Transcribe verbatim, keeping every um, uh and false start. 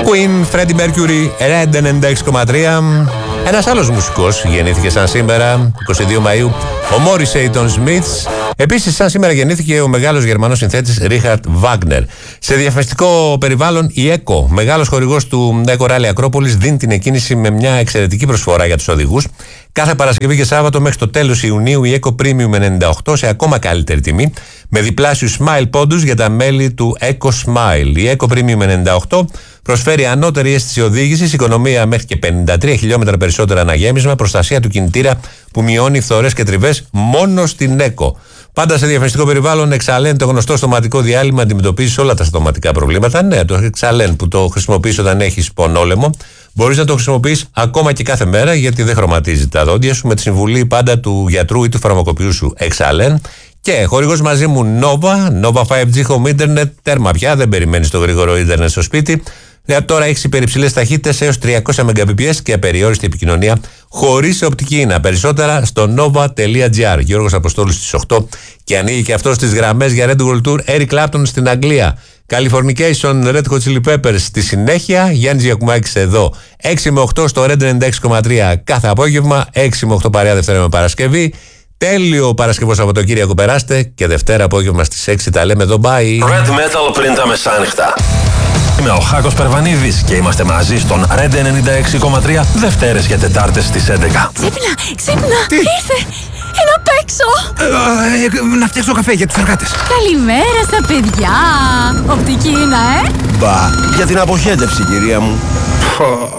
Queen, Freddie Mercury, Red ενενήντα έξι κόμμα τρία. Ένας άλλος μουσικός γεννήθηκε σαν σήμερα, εικοστή δεύτερη Μαΐου, ο Morrissey των Smiths. Επίσης, σαν σήμερα γεννήθηκε ο μεγάλος Γερμανός συνθέτης Richard Wagner. Σε διαφημιστικό περιβάλλον, η ECO, μεγάλος χορηγός του ECO Rally Ακρόπολης, δίνει την εκκίνηση με μια εξαιρετική προσφορά για τους οδηγούς. Κάθε Παρασκευή και Σάββατο μέχρι το τέλος Ιουνίου η ECO Premium ενενήντα οκτώ σε ακόμα καλύτερη τιμή, με διπλάσιους Smile πόντους για τα μέλη του ECO Smile. Η ECO Premium ενενήντα οκτώ προσφέρει ανώτερη αίσθηση οδήγησης, οικονομία μέχρι και πενήντα τρία χιλιόμετρα περισσότερα αναγέμισμα, προστασία του κινητήρα που μειώνει φθορές και τριβές μόνο στην ECO. Πάντα σε διαφημιστικό περιβάλλον, Εξαλέν, το γνωστό στοματικό διάλειμμα, αντιμετωπίζει όλα τα στοματικά προβλήματα. Ναι, το Εξαλέν που το χρησιμοποιείς όταν έχεις πονόλεμο, μπορείς να το χρησιμοποιείς ακόμα και κάθε μέρα, γιατί δεν χρωματίζει τα δόντια σου, με τη συμβουλή πάντα του γιατρού ή του φαρμακοποιού σου Εξαλέν. Και χορηγός μαζί μου Nova, Nova φάιβ τζι Home Internet, τέρμα πια, δεν περιμένεις το γρήγορο ίντερνετ στο σπίτι. Για τώρα έχεις υπερυψηλές ταχύτητες έως τριακόσια μεγαμπιπιες και απεριόριστη επικοινωνία χωρίς οπτική ίνα. Περισσότερα στο nova.gr. Γιώργος Αποστόλου στις οκτώ και ανοίγει και αυτό στις γραμμές για Red World Tour. Eric Clapton στην Αγγλία. Californication, Red Hot Chili Peppers στη συνέχεια. Γιάννης Γιακουμάκης εδώ. έξι με οκτώ στο Red ενενήντα έξι κόμμα τρία κάθε απόγευμα. έξι με οκτώ παρέα Δευτέρα με Παρασκευή. Τέλειο Παρασκευό Σαββατοκύριακο περάστε και Δευτέρα απόγευμα στις έξι τα λέμε εδώ. Bye. Red Metal πριν τα μεσάνυχτα. Είμαι ο Χάκος Περβανίδης και είμαστε μαζί στον Red ενενήντα έξι κόμμα τρία Δευτέρες και Τετάρτες στις έντεκα. Ξύπνα, ξύπνα, Τι? ήρθε! Είναι απ' έξω! Ε, ε, να φτιάξω καφέ για τους εργάτες. Καλημέρα στα παιδιά! Οπτική είναι, ε! Μπα, για την αποχέτευση, κυρία μου.